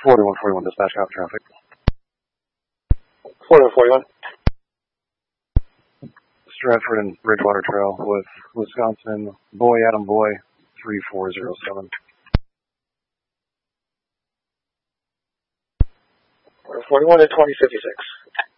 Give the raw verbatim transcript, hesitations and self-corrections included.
forty-one forty-one dispatch, copy traffic. forty-one forty-one. Stratford and Bridgewater Trail with Wisconsin, Boy Adam Boy, three four zero seven. forty-one to twenty fifty-six.